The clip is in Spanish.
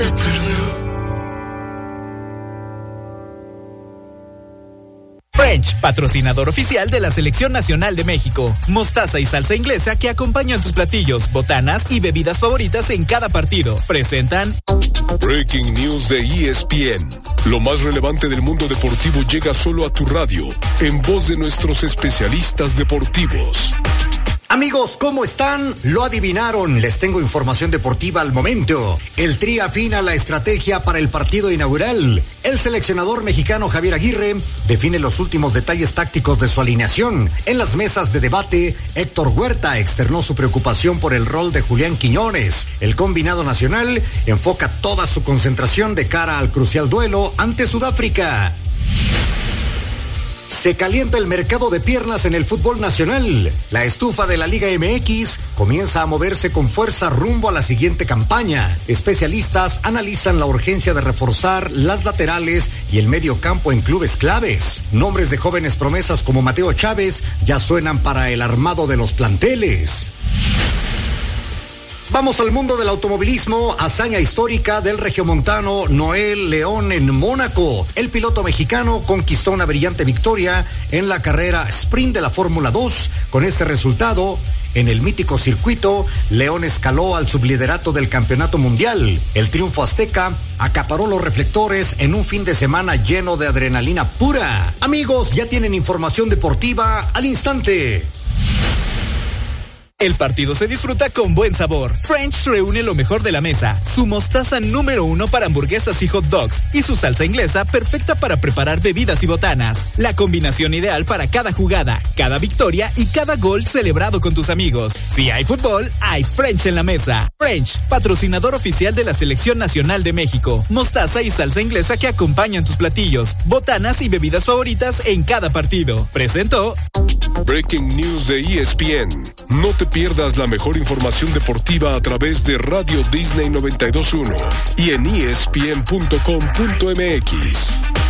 se perdió. French, patrocinador oficial de la Selección Nacional de México. Mostaza y salsa inglesa que acompañan tus platillos, botanas y bebidas favoritas en cada partido. Presentan Breaking News de ESPN. Lo más relevante del mundo deportivo llega solo a tu radio, en voz de nuestros especialistas deportivos. Amigos, ¿cómo están? Lo adivinaron, les tengo información deportiva al momento. El Tri afina la estrategia para el partido inaugural. El seleccionador mexicano Javier Aguirre define los últimos detalles tácticos de su alineación. En las mesas de debate, Héctor Huerta externó su preocupación por el rol de Julián Quiñones. El combinado nacional enfoca toda su concentración de cara al crucial duelo ante Sudáfrica. Se calienta el mercado de piernas en el fútbol nacional. La estufa de la Liga MX comienza a moverse con fuerza rumbo a la siguiente campaña. Especialistas analizan la urgencia de reforzar las laterales y el medio campo en clubes claves. Nombres de jóvenes promesas como Mateo Chávez ya suenan para el armado de los planteles. Vamos al mundo del automovilismo, hazaña histórica del regiomontano Noel León en Mónaco. El piloto mexicano conquistó una brillante victoria en la carrera sprint de la Fórmula 2. Con este resultado, en el mítico circuito, León escaló al subliderato del campeonato mundial. El triunfo azteca acaparó los reflectores en un fin de semana lleno de adrenalina pura. Amigos, ya tienen información deportiva al instante. El partido se disfruta con buen sabor. French reúne lo mejor de la mesa. Su mostaza número 1 para hamburguesas y hot dogs. Y su salsa inglesa perfecta para preparar bebidas y botanas. La combinación ideal para cada jugada, cada victoria y cada gol celebrado con tus amigos. Si hay fútbol, hay French en la mesa. French, patrocinador oficial de la Selección Nacional de México. Mostaza y salsa inglesa que acompañan tus platillos, botanas y bebidas favoritas en cada partido. Presentó Breaking News de ESPN. No te pierdas la mejor información deportiva a través de Radio Disney 92.1 y en ESPN.com.mx.